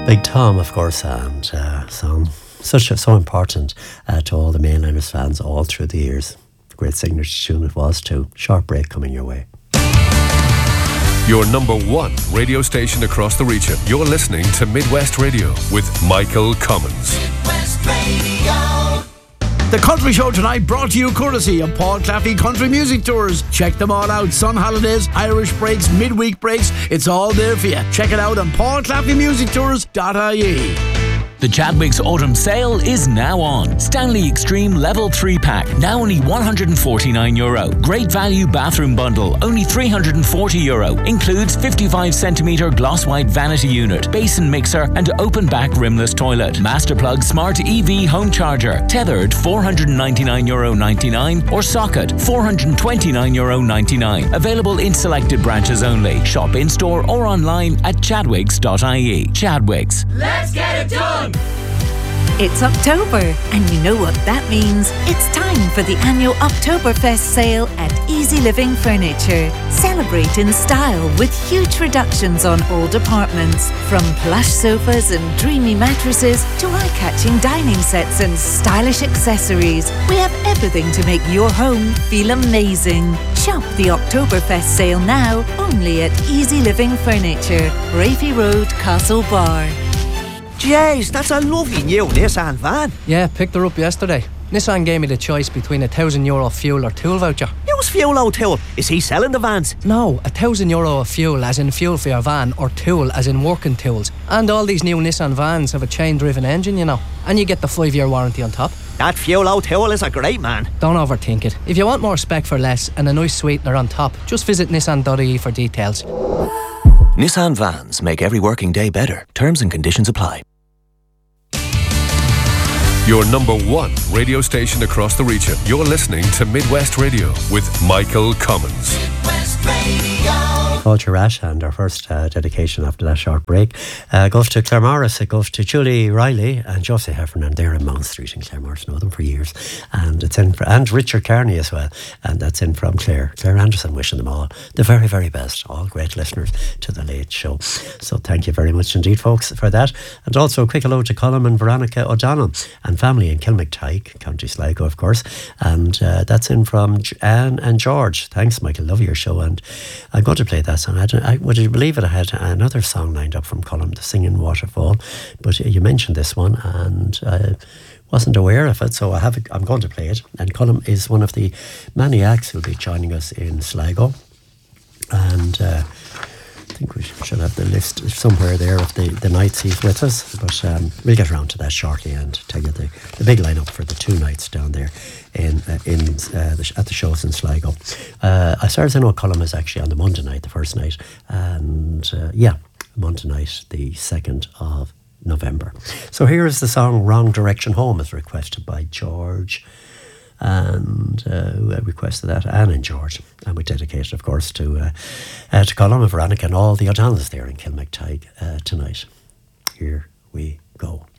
Big Tom, of course, and so important to all the Mainliners fans all through the years. Great signature tune it was too. Sharp break coming your way. Your number one radio station across the region. You're listening to Midwest Radio with Michael Cummins. Midwest Radio. The Country Show tonight brought to you courtesy of Paul Claffey Country Music Tours. Check them all out. Sun holidays, Irish breaks, midweek breaks. It's all there for you. Check it out on paulclaffeymusictours.ie. The Chadwicks Autumn Sale is now on. Stanley Extreme Level 3 Pack, now only €149. Great value bathroom bundle, only €340. Includes 55cm gloss white vanity unit, basin mixer and open back rimless toilet. Masterplug Smart EV home charger, tethered €499.99 or socket €429.99. Available in selected branches only. Shop in store or online at chadwicks.ie. Chadwicks. Let's get it done! It's October, and you know what that means. It's time for the annual Oktoberfest sale at Easy Living Furniture. Celebrate in style with huge reductions on all departments. From plush sofas and dreamy mattresses to eye-catching dining sets and stylish accessories. We have everything to make your home feel amazing. Shop the Oktoberfest sale now, only at Easy Living Furniture, Raffy Road, Castlebar. Jeez, that's a lovely new Nissan van. Yeah, picked her up yesterday. Nissan gave me the choice between €1,000 fuel or tool voucher. Use Fuel O'Toole. Is he selling the vans? No, €1,000 of fuel as in fuel for your van, or tool as in working tools. And all these new Nissan vans have a chain-driven engine, you know. And you get the 5-year warranty on top. That Fuel O'Toole is a great man. Don't overthink it. If you want more spec for less and a nice sweetener on top, just visit nissan.ie for details. Nissan vans make every working day better. Terms and conditions apply. Your number one radio station across the region. You're listening to Midwest Radio with Michael Cummins. Midwest Radio. Culture Rash, and our first dedication after that short break goes to Claire Morris, it goes to Julie Riley and Josie Heffernan. They're in Mount Street in Claire Morris, know them for years, and it's in and Richard Kearney as well, and that's in from Claire Anderson, wishing them all the very, very best, all great listeners to the Late Show. So thank you very much indeed, folks, for that. And also a quick hello to Colm and Veronica O'Donnell and family in Kilmactyke, County Sligo, of course, and that's in from Anne and George. Thanks, Michael, love your show. And I'm going to play that song. Would you believe it, I had another song lined up from Colm, The Singing Waterfall, but you mentioned this one and I wasn't aware of it, so I'm going to play it. And Colm is one of the many acts who will be joining us in Sligo, and I think we should have the list somewhere there of the nights he's with us, but we'll get around to that shortly and tell you the big lineup for the 2 nights down there at the shows in Sligo. As far as I know, Colm is actually on the Monday night, the first night, and Monday night, the 2nd of November. So here is the song Wrong Direction Home, as requested by George, and who requested that, Anne and George, and we dedicate it, of course, to Colm and Veronica and all the O'Donnells there in Kilmactyke tonight. Here we go.